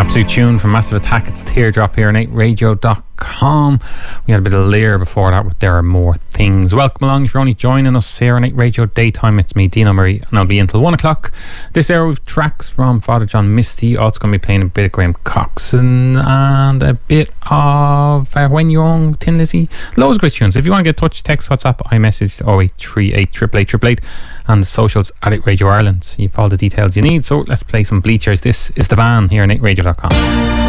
Absolute tune from Massive Attack. It's Teardrop here on 8radio.com. We had a bit of Lear before that with There Are More Things. Welcome along if you're only joining us here on 8 Radio Daytime. It's me, Dino Marie, and I'll be until 1 o'clock. This hour we've tracks from Father John Misty. Also going to be playing a bit of Graham Coxon and a bit of When Young, Tin Lizzy. Loads of great tunes. If you want to get in touch, text, WhatsApp, iMessage 0838 888 and the socials at 8 Radio Ireland. You've all the details you need. So let's play some Bleachers. This is The Van here on 8radio.com.